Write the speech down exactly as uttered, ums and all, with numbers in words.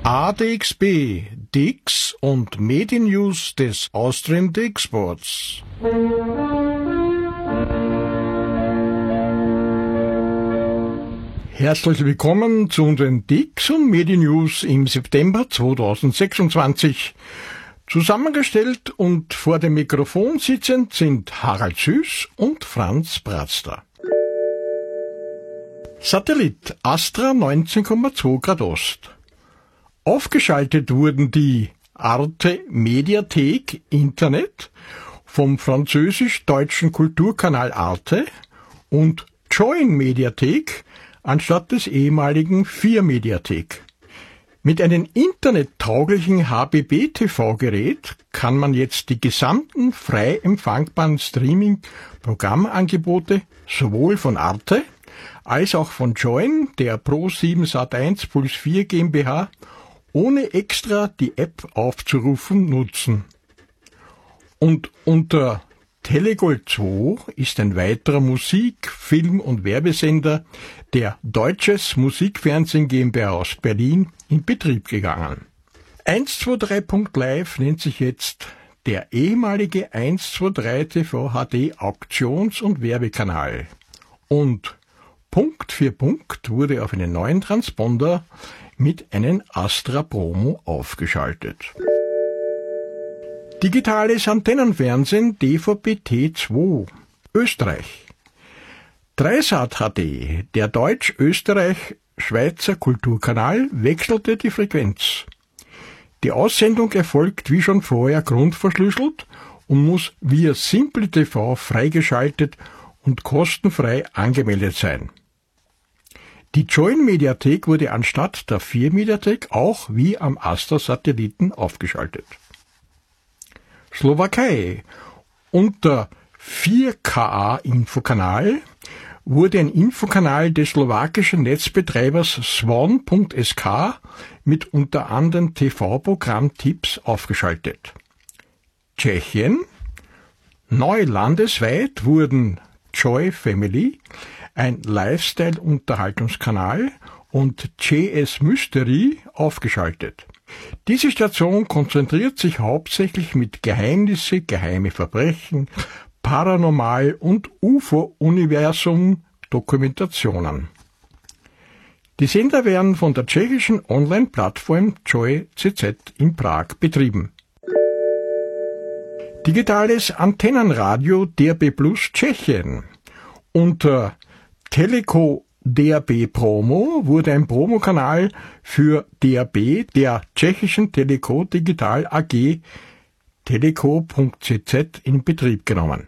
A D X B, D I X und Mediennews des Austrian D I X-Boards. Herzlich willkommen zu unseren D I X und Mediennews im September zweitausendsechsundzwanzig. Zusammengestellt und vor dem Mikrofon sitzend sind Harald Süß und Franz Bratzter. Satellit Astra neunzehn Komma zwei Grad Ost. Aufgeschaltet wurden die Arte Mediathek Internet vom französisch-deutschen Kulturkanal Arte und Join Mediathek anstatt des ehemaligen vier Mediathek. Mit einem internettauglichen H B B-T V-Gerät kann man jetzt die gesamten frei empfangbaren Streaming-Programmangebote sowohl von Arte als auch von Join, der Pro sieben Sat eins Puls vier GmbH, ohne extra die App aufzurufen, nutzen. Und unter Telegold zwei ist ein weiterer Musik-, Film- und Werbesender der Deutsches Musikfernsehen GmbH aus Berlin in Betrieb gegangen. eins zwei drei Punkt live nennt sich jetzt der ehemalige eins zwei drei T V H D Auktions- und Werbekanal. Und Punkt für Punkt wurde auf einen neuen Transponder mit einem Astra Promo aufgeschaltet. Digitales Antennenfernsehen D V B T zwei Österreich. Dreisat H D, der Deutsch-Österreich-Schweizer Kulturkanal, wechselte die Frequenz. Die Aussendung erfolgt wie schon vorher grundverschlüsselt und muss via Simple T V freigeschaltet und kostenfrei angemeldet sein. Die Join-Mediathek wurde anstatt der vier Mediathek auch wie am Astra-Satelliten aufgeschaltet. Slowakei. Unter vier K A-Infokanal wurde ein Infokanal des slowakischen Netzbetreibers swan Punkt S K mit unter anderem T V-Programmtipps aufgeschaltet. Tschechien. Neu landesweit wurden Joy Family, ein Lifestyle-Unterhaltungskanal, und J S Mystery aufgeschaltet. Diese Station konzentriert sich hauptsächlich mit Geheimnisse, geheime Verbrechen, Paranormal- und U F O-Universum-Dokumentationen. Die Sender werden von der tschechischen Online-Plattform Joy C Z in Prag betrieben. Digitales Antennenradio D A B Plus Tschechien. Unter Teleco D A B Promo wurde ein Promokanal für D A B der tschechischen Teleco Digital A G teleco Punkt C Z in Betrieb genommen.